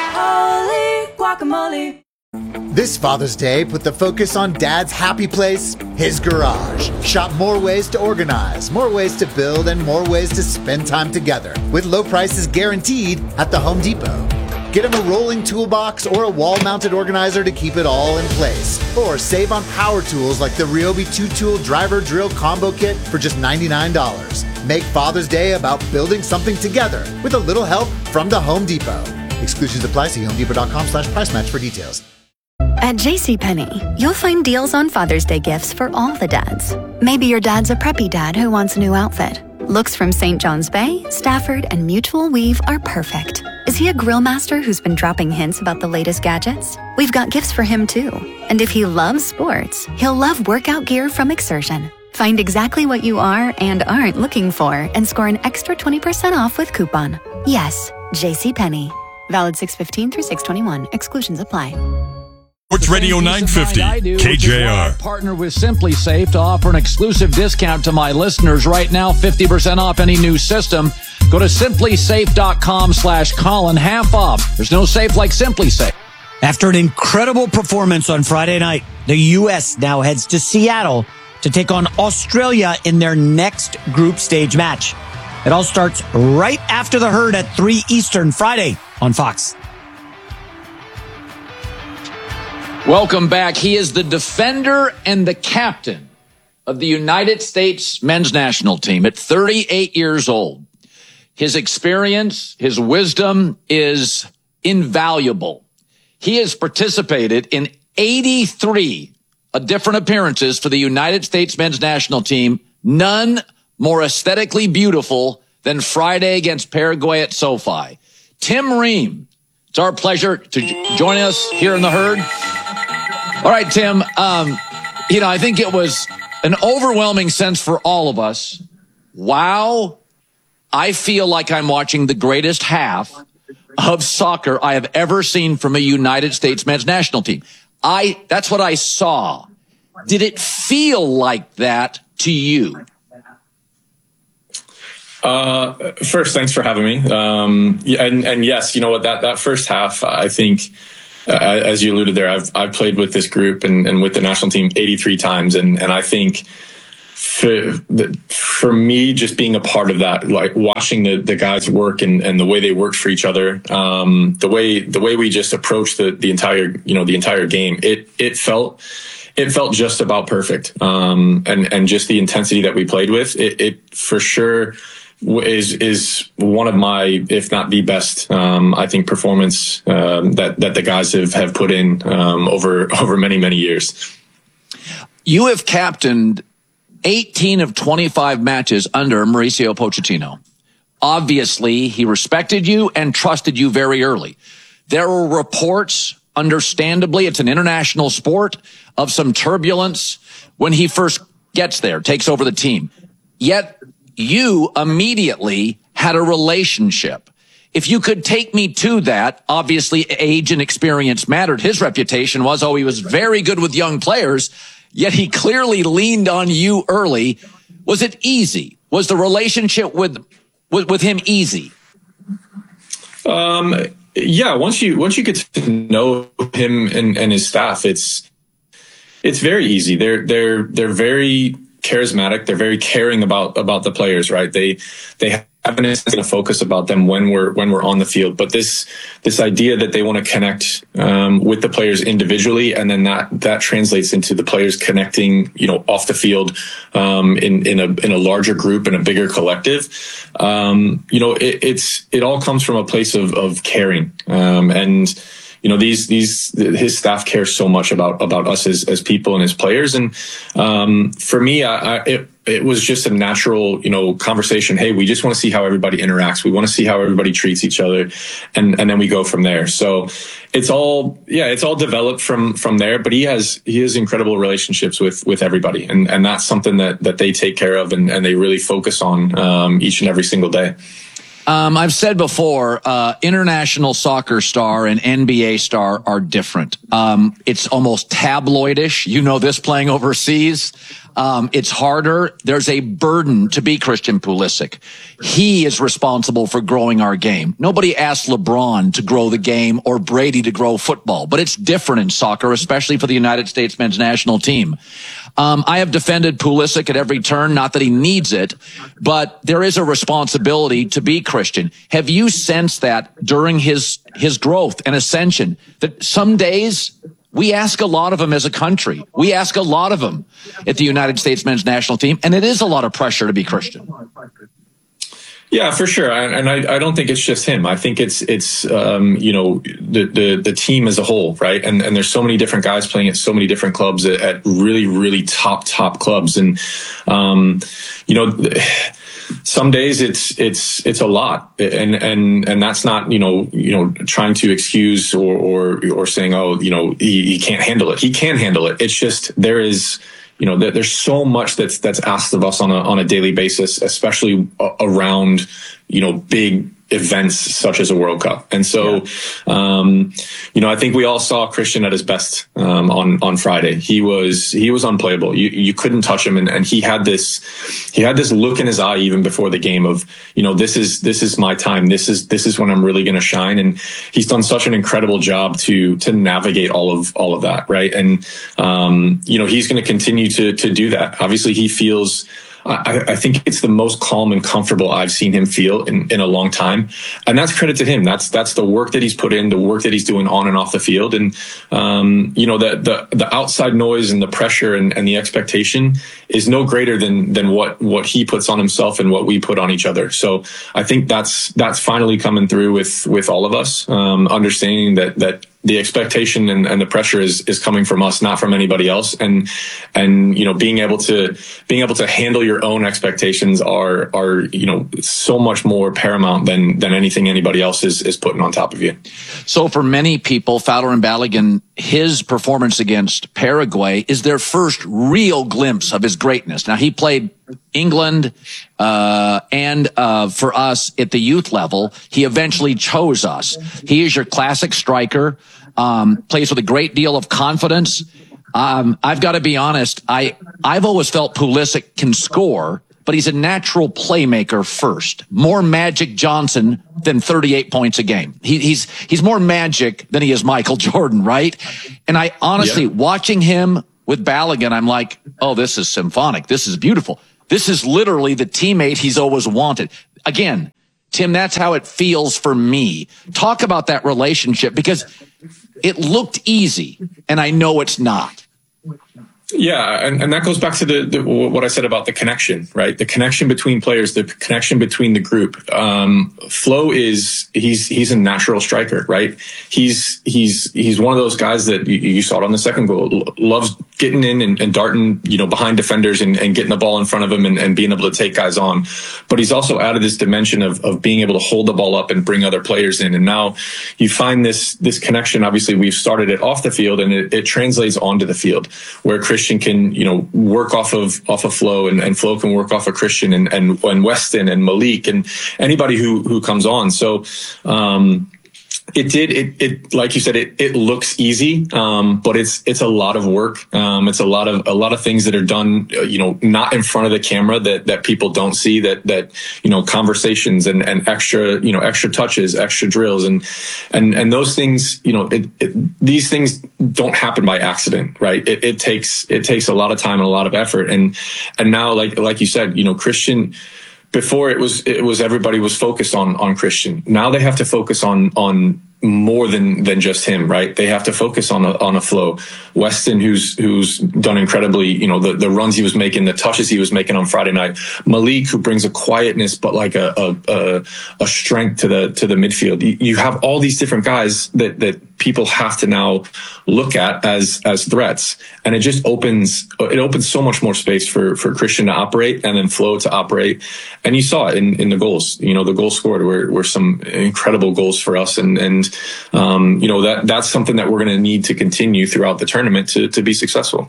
Holy guacamole. This Father's Day, put the focus on Dad's happy place, his garage. Shop more ways to organize, more ways to build, and more ways to spend time together. With low prices guaranteed at the Home Depot. Get him a rolling toolbox or a wall-mounted organizer to keep it all in place. Or save on power tools like the Ryobi two-tool driver drill combo kit for just ninety-nine dollars. Make Father's Day about building something together with a little help from the Home Depot. Exclusions apply. See homedepot.com slash price match for details. At JCPenney, you'll find deals on Father's Day gifts for all the dads. Maybe your dad's a preppy dad who wants a new outfit. Looks from Saint John's Bay, Stafford, and Mutual Weave are perfect. Is he a grill master who's been dropping hints about the latest gadgets? We've got gifts for him too. And if he loves sports, he'll love workout gear from Exertion. Find exactly what you are and aren't looking for and score an extra twenty percent off with coupon. Yes, JCPenney. Valid six fifteen through six twenty-one. Exclusions apply. Sports Radio nine fifty, K J R. Partner with Simply Safe to offer an exclusive discount to my listeners right now, fifty percent off any new system. Go to simply safe dot com slash Colin, half off. There's no safe like Simply Safe. After an incredible performance on Friday night, the U S now heads to Seattle to take on Australia in their next group stage match. It all starts right after the herd at three Eastern Friday on Fox. Welcome back. He is the defender and the captain of the United States men's national team at thirty-eight years old. His experience, his wisdom is invaluable. He has participated in eighty-three different appearances for the United States men's national team. None more aesthetically beautiful than Friday against Paraguay at SoFi. Tim Ream, it's our pleasure to j- join us here in the herd. All right, Tim, um, you know, I think it was an overwhelming sense for all of us. Wow, I feel like I'm watching the greatest half of soccer I have ever seen from a United States men's national team. I, that's what I saw. Did it feel like that to you? Uh, first, thanks for having me. Um, and, and yes, you know what, that, that first half, I think, uh, as you alluded there, I've, I've played with this group and, and with the national team eighty-three times. And, and I think for, for me, just being a part of that, like watching the, the guys work and, and the way they worked for each other, um, the way the way we just approached the, the entire you know the entire game, it it felt it felt just about perfect, um, and and just the intensity that we played with, it, it for sure is is one of my, if not the best, um, I think performance um, that that the guys have have put in um, over over many many years. You have captained eighteen of twenty-five matches under Mauricio Pochettino. Obviously, he respected you and trusted you very early. There were reports, understandably, it's an international sport, of some turbulence when he first gets there, takes over the team. Yet, you immediately had a relationship. If you could take me to that, obviously age and experience mattered. His reputation was, oh, he was very good with young players, yet he clearly leaned on you early. Was it easy? Was the relationship with with, with him easy? Um, yeah, once you once you get to know him and, and his staff, it's it's very easy. They're they're they're very charismatic. They're very caring about about the players, right? They they have an instant of focus about them when we're when we're on the field. But this this idea that they want to connect um, with the players individually, and then that that translates into the players connecting, you know, off the field um, in in a in a larger group, in a bigger collective. Um, you know, it, it's it all comes from a place of of caring, um, and you know, these these his staff cares so much about about us as as people and as players. And um, for me, I, I, it it was just a natural, you know, conversation. Hey, we just want to see how everybody interacts. We want to see how everybody treats each other, and and then we go from there. So it's all yeah, it's all developed from from there. But he has he has incredible relationships with with everybody, and and that's something that that they take care of and and they really focus on um, each and every single day. Um, I've said before, uh, international soccer star and N B A star are different. Um, it's almost tabloidish. You know this, playing overseas. Um, it's harder. There's a burden to be Christian Pulisic. He is responsible for growing our game. Nobody asked LeBron to grow the game or Brady to grow football, but it's different in soccer, especially for the United States men's national team. Um, I have defended Pulisic at every turn, not that he needs it, but there is a responsibility to be Christian. Have you sensed that during his, his growth and ascension, that some days we ask a lot of him as a country? We ask a lot of him at the United States men's national team, and it is a lot of pressure to be Christian. Yeah, for sure, and I, I don't think it's just him. I think it's it's um, you know the, the the team as a whole, right? And and there's so many different guys playing at so many different clubs at, at really really top top clubs, and um, you know. Some days it's it's it's a lot, and and and that's not you know you know trying to excuse or or or saying, oh, you know he, he can't handle it. He can handle it. It's just there is you know there's so much that's that's asked of us on a on a daily basis, especially around you know big events such as a World Cup. And so, yeah. um, you know, I think we all saw Christian at his best um, on on Friday. He was he was unplayable. You you couldn't touch him, and, and he had this he had this look in his eye even before the game of you know this is this is my time. This is this is when I'm really going to shine. And he's done such an incredible job to to navigate all of all of that, right? And um, you know, he's going to continue to to do that. Obviously, he feels. I, I think it's the most calm and comfortable I've seen him feel in, in a long time. And that's credit to him. That's that's the work that he's put in, the work that he's doing on and off the field. And, um, you know, the, the the outside noise and the pressure and, and the expectation is no greater than than what what he puts on himself and what we put on each other. So I think that's that's finally coming through with with all of us, um, understanding that that the expectation and, and the pressure is is coming from us, not from anybody else. And and you know, being able to being able to handle your own expectations are are you know so much more paramount than than anything anybody else is is putting on top of you. So for many people, Fowler and Balogun, his performance against Paraguay is their first real glimpse of his greatness. Now, he played England, uh, and, uh, for us at the youth level, he eventually chose us. He is your classic striker, um, plays with a great deal of confidence. Um, I've got to be honest. I, I've always felt Pulisic can score, but he's a natural playmaker first. More Magic Johnson than thirty-eight points a game. He, he's, he's more Magic than he is Michael Jordan, right? And I honestly, yeah. watching him with Balogun, I'm like, oh, this is symphonic. This is beautiful. This is literally the teammate he's always wanted. Again, Tim, that's how it feels for me. Talk about that relationship, because it looked easy, and I know it's not. Yeah, and, and that goes back to the, the what I said about the connection, right? The connection between players, the connection between the group. Um, Flo is he's he's a natural striker, right? He's he's he's one of those guys that you, you saw it on the second goal, loves getting in and, and darting, you know, behind defenders and, and getting the ball in front of him and, and being able to take guys on. But he's also added this dimension of of being able to hold the ball up and bring other players in. And now you find this this connection. Obviously, we've started it off the field, and it, it translates onto the field, where Christian can, you know, work off of off of Flo, and, and Flo can work off of Christian and, and and Weston and Malik and anybody who who comes on. So um It did. It, it, like you said, it, it looks easy, um, but it's, it's a lot of work. Um, it's a lot of, a lot of things that are done, you know, not in front of the camera that, that people don't see, that, that, you know, conversations and, and extra, you know, extra touches, extra drills. And, and, and those things, you know, it, it, these things don't happen by accident, right? It, it takes, it takes a lot of time and a lot of effort. And, and now, like, like you said, you know, Christian, before it was, it was everybody was focused on, on Christian. Now they have to focus on, on more than, than just him, right? They have to focus on a, on a Flo. Weston, who's, who's done incredibly, you know, the, the runs he was making, the touches he was making on Friday night. Malik, who brings a quietness, but like a, a, a, a strength to the, to the midfield. You, you have all these different guys that, that people have to now look at as, as threats. And it just opens, it opens so much more space for, for Christian to operate and then Flo to operate. And you saw it in, in the goals. You know, the goals scored were, were some incredible goals for us. And, and, um, you know, that, that's something that we're going to need to continue throughout the tournament to, to be successful.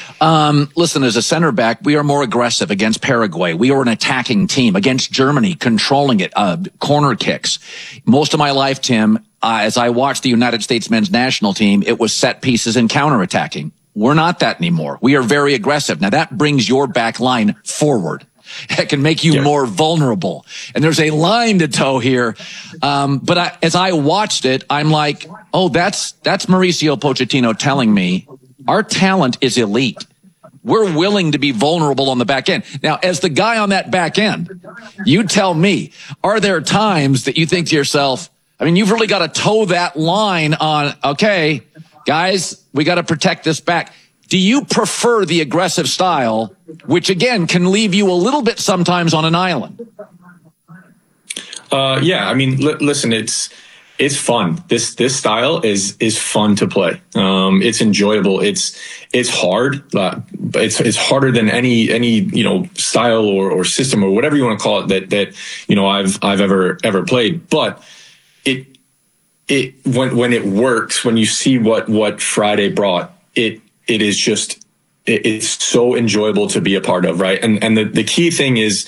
Um, listen, as a center back, we are more aggressive against Paraguay. We are an attacking team against Germany, controlling it, uh, corner kicks. Most of my life, Tim, uh, as I watched the United States men's national team, it was set pieces and counterattacking. We're not that anymore. We are very aggressive. Now that brings your back line forward. It can make you yeah. more vulnerable. And there's a line to toe here. Um, but I, as I watched it, I'm like, oh, that's, that's Mauricio Pochettino telling me our talent is elite. We're willing to be vulnerable on the back end. Now, as the guy on that back end, you tell me, are there times that you think to yourself, I mean, you've really got to toe that line on, okay, guys, we got to protect this back. Do you prefer the aggressive style, which again can leave you a little bit sometimes on an island? Uh, yeah, I mean, li- listen, it's it's fun. This this style is is fun to play. Um, it's enjoyable. It's it's hard. Uh, it's it's harder than any any you know style or or system or whatever you want to call it that that you know I've I've ever ever played. But it it when when it works, when you see what what Friday brought, it. It is just, it's so enjoyable to be a part of, right? And and the, the key thing is,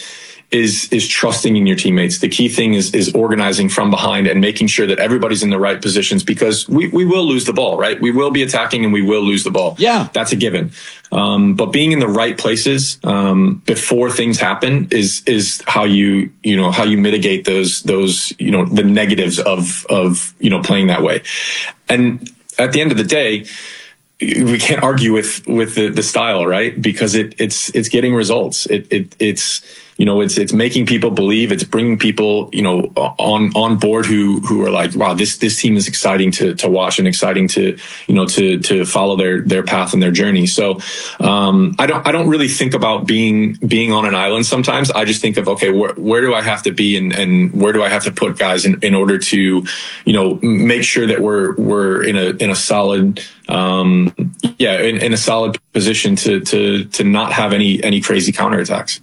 is is trusting in your teammates. The key thing is is organizing from behind and making sure that everybody's in the right positions, because we, we will lose the ball, right? We will be attacking and we will lose the ball. Yeah. That's a given. Um, but being in the right places um, before things happen is is how you, you know, how you mitigate those, those you know, the negatives of, of you know, playing that way. And at the end of the day, we can't argue with, with the, the style, right? Because it, it's, it's getting results. It, it, it's, you know, it's, it's making people believe, it's bringing people, you know, on, on board who, who are like, wow, this, this team is exciting to, to watch and exciting to, you know, to, to follow their, their path and their journey. So, um, I don't, I don't really think about being, being on an island sometimes. I just think of, okay, where, where do I have to be and, and where do I have to put guys in, in order to, you know, make sure that we're, we're in a, in a solid, um, yeah, in, in a solid position to, to, to not have any, any crazy counterattacks.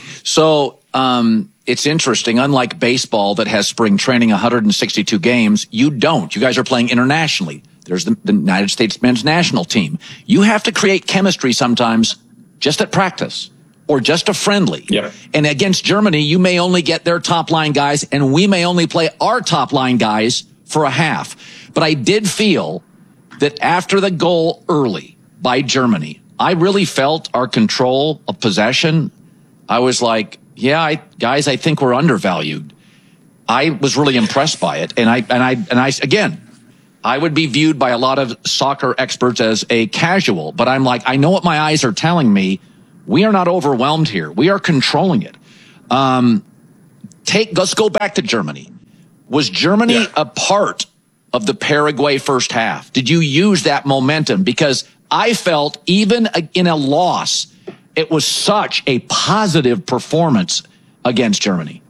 So, um, it's interesting. Unlike baseball that has spring training, one hundred sixty-two games, you don't. You guys are playing internationally. There's the, the United States men's national team. You have to create chemistry sometimes just at practice or just a friendly. Yeah. And against Germany, you may only get their top line guys and we may only play our top line guys for a half. But I did feel that after the goal early by Germany, I really felt our control of possession. I was like, yeah, I, guys, I think we're undervalued. I was really impressed by it. And I, and I, and I, again, I would be viewed by a lot of soccer experts as a casual, but I'm like, I know what my eyes are telling me. We are not overwhelmed here. We are controlling it. Um, take, let's go back to Germany. Was Germany yeah. a part of the Paraguay first half? Did you use that momentum? Because I felt even in a loss, it was such a positive performance against Germany.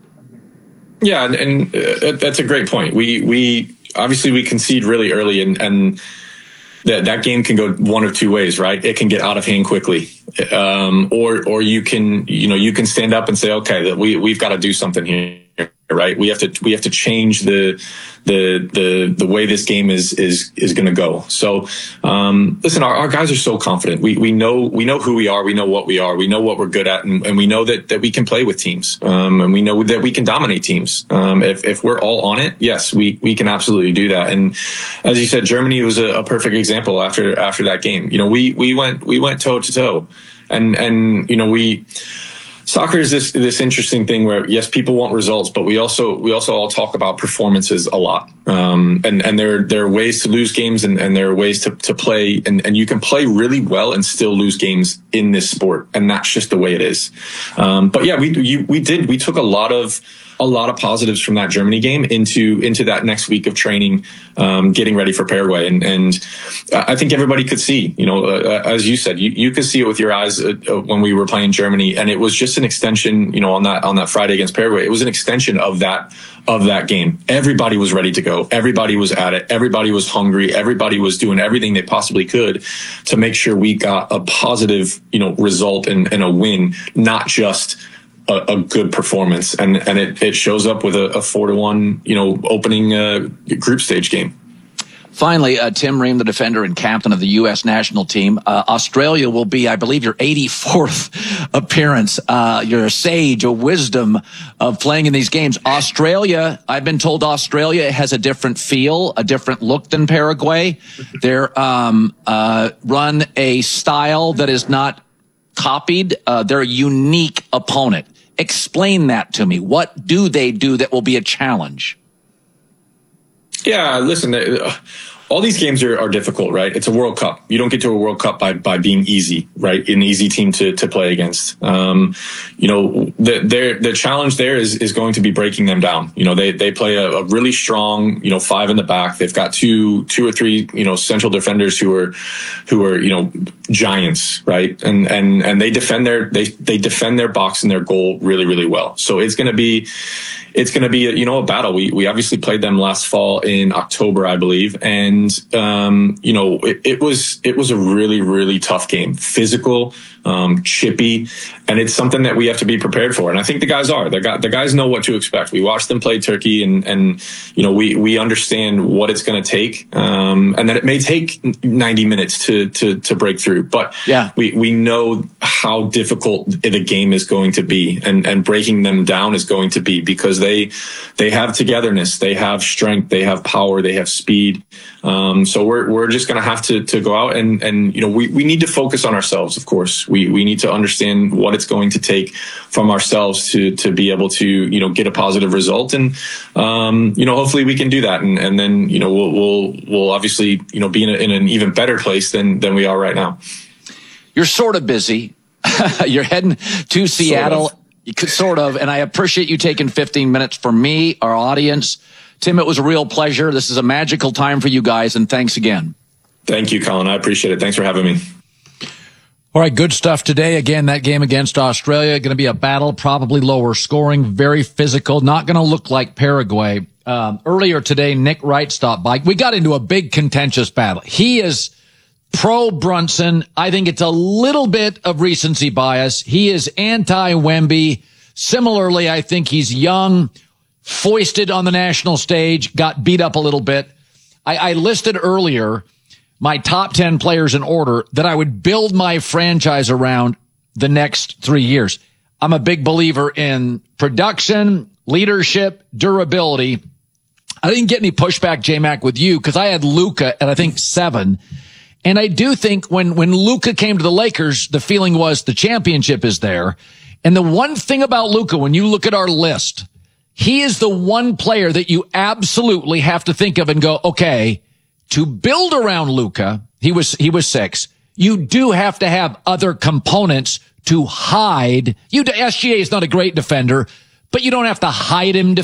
Yeah, and, and uh, that's a great point. We we obviously we concede really early, and and that that game can go one of two ways, right? It can get out of hand quickly, um, or or you can you know you can stand up and say, okay, that we we've got to do something here. Right, we have to we have to change the the the the way this game is is is going to go. So, um, listen, our, our guys are so confident. We we know we know who we are. We know what we are. We know what we're good at, and, and we know that that we can play with teams. Um, and we know that we can dominate teams. Um, if if we're all on it, yes, we we can absolutely do that. And as you said, Germany was a, a perfect example after after that game. You know, we we went we went toe to toe, and and you know we. Soccer is this this interesting thing where, yes, people want results, but we also we also all talk about performances a lot. Um, and and there there are ways to lose games, and, and there are ways to to play, and, and you can play really well and still lose games in this sport, and that's just the way it is. Um, but yeah, we you, we did we took a lot of. a lot of positives from that Germany game into into that next week of training, um, getting ready for Paraguay. And, and I think everybody could see, you know, uh, as you said, you, you could see it with your eyes uh, when we were playing Germany. And it was just an extension, you know, on that on that Friday against Paraguay. It was an extension of that of that game. Everybody was ready to go. Everybody was at it. Everybody was hungry. Everybody was doing everything they possibly could to make sure we got a positive, you know, result and, and a win, not just A, a good performance, and and it, it shows up with a, a four to one, you know, opening uh, group stage game. Finally, uh, Tim Ream, the defender and captain of the U S national team. Uh, Australia will be, I believe, your eighty-fourth appearance. Uh, your sage, a wisdom of playing in these games. Australia, I've been told Australia has a different feel, a different look than Paraguay. They're um, uh, run a style that is not copied. Uh, they're a unique opponent. Explain that to me. What do they do that will be a challenge? Yeah, listen, uh, all these games are, are difficult, right? It's a World Cup. You don't get to a World Cup by, by being easy, right? An easy team to, to play against. Um, you know, the, their, the challenge there is, is going to be breaking them down. You know, they, they play a, a really strong, you know, five in the back. They've got two, two or three, you know, central defenders who are, who are, you know, giants, right? And, and, and they defend their, they, they defend their box and their goal really, really well. So it's going to be, it's going to be, a, you know, a battle. We, we obviously played them last fall in October, I believe. And, um, you know, it, it was, it was a really, really tough game, physical, um, chippy, and it's something that we have to be prepared for. And I think the guys are, the guys, the guys know what to expect. We watched them play Turkey, and, and, you know, we, we understand what it's going to take. Um, and that it may take ninety minutes to, to, to break through, but yeah, we, we know how difficult the game is going to be, and, and breaking them down is going to be, because they, they have togetherness, they have strength, they have power, they have speed. Um, so we're, we're just going to have to, to go out and, and, you know, we, we need to focus on ourselves. Of course, we, we need to understand what it's going to take from ourselves to, to be able to, you know, get a positive result. And, um, you know, hopefully we can do that. And, and then, you know, we'll, we'll, we'll obviously, you know, be in, a, in an even better place than, than we are right now. You're sort of busy. You're heading to Seattle. Sort of. Sort of, and I appreciate you taking fifteen minutes for me, our audience. Tim, it was a real pleasure. This is a magical time for you guys, and thanks again. Thank you, Colin. I appreciate it. Thanks for having me. All right, good stuff today. Again, that game against Australia, going to be a battle, probably lower scoring, very physical, not going to look like Paraguay. Um, earlier today, Nick Wright stopped by. We got into a big contentious battle. He is pro Brunson. I think it's a little bit of recency bias. He is anti-Wemby. Similarly, I think he's young, foisted on the national stage, got beat up a little bit. I, I listed earlier my top ten players in order that I would build my franchise around the next three years. I'm a big believer in production, leadership, durability. I didn't get any pushback, J-Mac, with you because I had Luka at, I think, seven. And I do think when, when Luka came to the Lakers, the feeling was the championship is there. And the one thing about Luka, when you look at our list, he is the one player that you absolutely have to think of and go, okay, to build around Luka, he was, he was six. You do have to have other components to hide. You, S G A is not a great defender, but you don't have to hide him